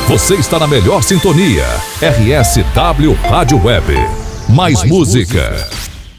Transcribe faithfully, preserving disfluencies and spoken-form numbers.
Você está na melhor sintonia. R S W Rádio Web. Mais, Mais música. música.